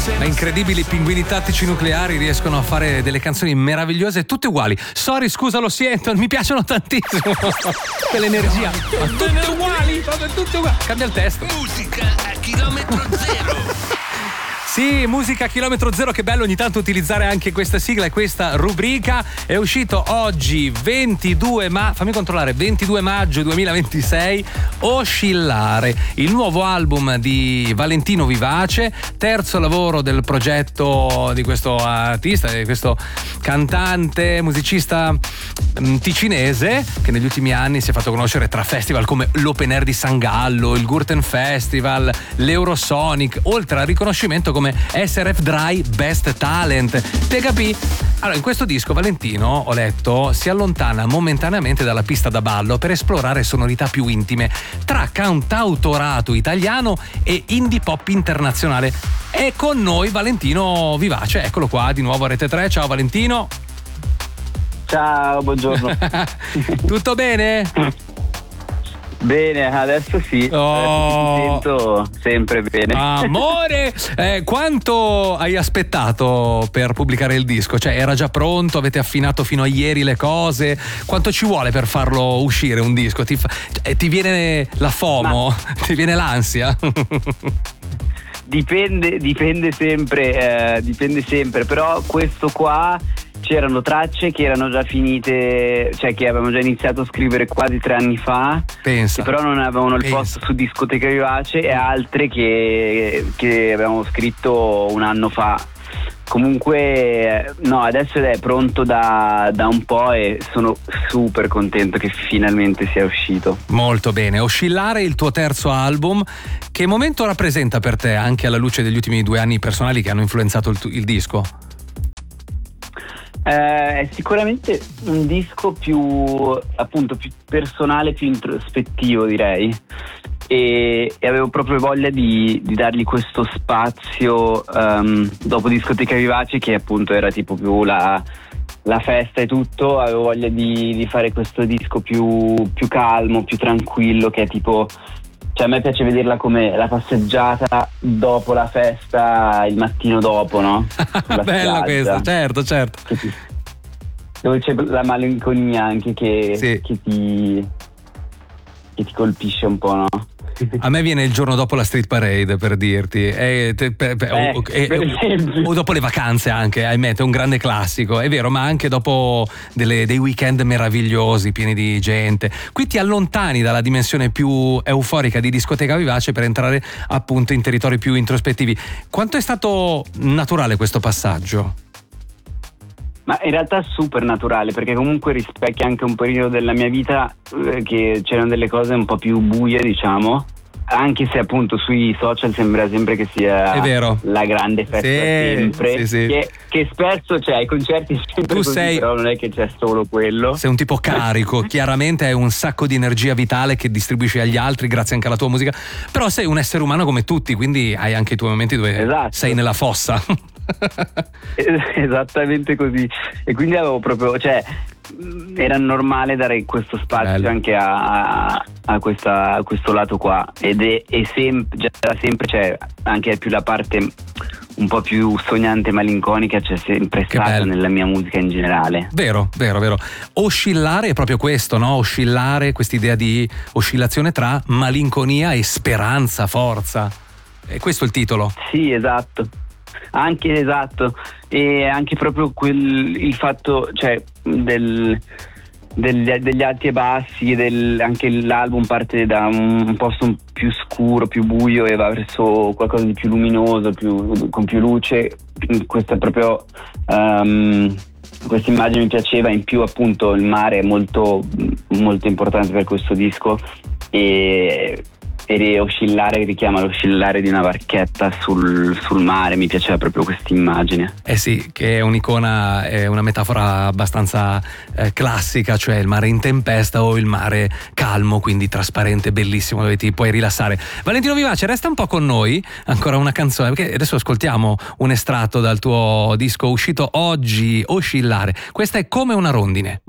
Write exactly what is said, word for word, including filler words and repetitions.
Ma incredibili pinguini tattici nucleari riescono a fare delle canzoni meravigliose, tutte uguali. Sorry, scusa, lo sento, mi piacciono tantissimo. Quell'energia. Ma tutte uguali, proprio tutte uguali. Cambia il testo. Musica a chilometro zero. Sì, musica a chilometro zero, che bello ogni tanto utilizzare anche questa sigla e questa rubrica. È uscito oggi ventidue ma fammi controllare ventidue maggio duemilaventisei Oscillare, il nuovo album di Valentino Vivace, terzo lavoro del progetto di questo artista, di questo cantante, musicista mh, ticinese, che negli ultimi anni si è fatto conoscere tra festival come l'Open Air di San Gallo, il Gurten Festival, l'Eurosonic, oltre al riconoscimento come S R F Dry Best Talent. Te capì? Allora, in questo disco Valentino, ho letto, si allontana momentaneamente dalla pista da ballo per esplorare sonorità più intime tra cantautorato italiano e indie pop internazionale. E con noi Valentino Vivace, eccolo qua di nuovo a Rete tre. Ciao Valentino. Ciao, buongiorno. Tutto bene? Bene, adesso sì, Oh. adesso mi sento sempre bene. Amore, eh, quanto hai aspettato per pubblicare il disco? Cioè, era già pronto? Avete affinato fino a ieri le cose? Quanto ci vuole per farlo uscire un disco? Ti, fa- cioè, ti viene la FOMO? Ma... ti viene l'ansia? Dipende, dipende sempre, eh, dipende sempre, però questo qua c'erano tracce che erano già finite, cioè che avevamo già iniziato a scrivere quasi tre anni fa. Pensa. Che però non avevano il Pensa. posto su Discoteca Vivace, e altre che, che avevamo scritto un anno fa. Comunque no, adesso è pronto da, da un po' e sono super contento che finalmente sia uscito. Molto bene. Oscillare, il tuo terzo album, che momento rappresenta per te, anche alla luce degli ultimi due anni personali che hanno influenzato il, tu- il disco? Eh, è sicuramente un disco più, appunto, più personale, più introspettivo, direi, e, e avevo proprio voglia di, di dargli questo spazio um, dopo Discoteca Vivace, che appunto era tipo più la, la festa e tutto. Avevo voglia di, di fare questo disco più, più calmo, più tranquillo, che è tipo, cioè a me piace vederla come la passeggiata dopo la festa, il mattino dopo, no? Sulla Bella spiaggia. questa, certo, certo. Che ti- dove c'è la malinconia anche che, Sì. che ti che ti colpisce un po', no? A me viene il giorno dopo la Street Parade, per dirti, e, te- pe- pe- Eh, o, e- per esempio. o dopo le vacanze anche, ahimè, è un grande classico, è vero, ma anche dopo delle- dei weekend meravigliosi, pieni di gente. Qui ti allontani dalla dimensione più euforica di Discoteca Vivace per entrare appunto in territori più introspettivi. Quanto è stato naturale questo passaggio? Ma in realtà è super naturale, perché comunque rispecchia anche un periodo della mia vita eh, che c'erano delle cose un po' più buie, diciamo, anche se appunto sui social sembra sempre che sia È vero. la grande festa Sì, sempre, sì, sì. Che, che spesso c'è, ai concerti è sempre Tu così, sei- però non è che c'è solo quello. Sei un tipo carico, chiaramente hai un sacco di energia vitale che distribuisci agli altri grazie anche alla tua musica, però sei un essere umano come tutti, quindi hai anche i tuoi momenti dove Esatto. sei nella fossa. Esattamente così, e quindi avevo proprio, cioè era normale dare questo spazio Bello. anche a, a, questa, a questo lato qua, ed è, è sempre, già da sempre, cioè anche più la parte un po' più sognante, malinconica, c'è sempre Che stata bello. nella mia musica in generale. Vero, vero, vero. Oscillare è proprio questo, no? Oscillare, quest'idea di oscillazione tra malinconia e speranza, forza. E questo è il titolo. Sì, esatto. Anche esatto, e anche proprio quel, il fatto, cioè del, degli, degli alti e bassi, del, anche l'album parte da un, un posto più scuro, più buio, e va verso qualcosa di più luminoso, più, con più luce. Questa è proprio um, questa immagine mi piaceva. In più appunto il mare è molto, molto importante per questo disco, e e oscillare richiama l'oscillare di una barchetta sul, sul mare. Mi piaceva proprio questa immagine. Eh sì, che è un'icona, è una metafora abbastanza eh, classica, cioè il mare in tempesta o il mare calmo, quindi trasparente, bellissimo, dove ti puoi rilassare. Valentino Vivace, resta un po' con noi, ancora una canzone, perché adesso ascoltiamo un estratto dal tuo disco uscito oggi, Oscillare. Questa è Come una rondine.